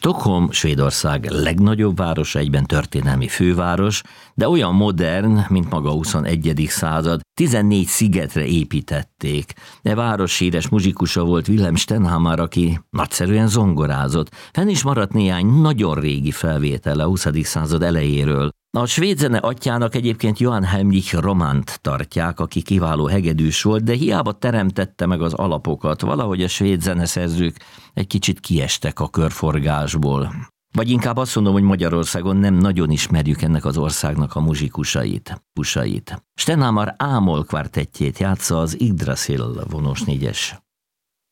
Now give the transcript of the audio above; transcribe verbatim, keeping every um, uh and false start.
Stockholm Svédország legnagyobb városa, egyben történelmi főváros, de olyan modern, mint maga a huszonegyedik század. tizennégy szigetre építették. E város híres muzsikusa volt Wilhelm Stenhammar, aki nagyszerűen zongorázott. Fenn is maradt néhány nagyon régi felvétele a huszadik század elejéről. A svéd zene atyjának egyébként Johann Heinrich Románt tartják, aki kiváló hegedűs volt, de hiába teremtette meg az alapokat, valahogy a svéd zeneszerzők egy kicsit kiestek a körforgásból. Vagy inkább azt mondom, hogy Magyarországon nem nagyon ismerjük ennek az országnak a muzsikusait. Pusait. Stenhammar ámol kvartettjét játsza az Yggdrasil vonós négyes